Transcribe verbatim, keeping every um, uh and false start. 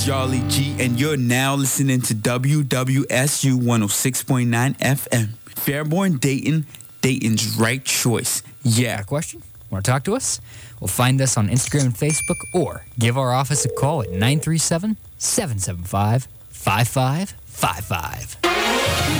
is Yarly G, and you're now listening to W W S U one oh six point nine F M. Fairborn, Dayton, Dayton's right choice. Yeah. Got a question? Want to talk to us? Well, find us on Instagram and Facebook, or give our office a call at nine three seven, seven seven five, five five five five.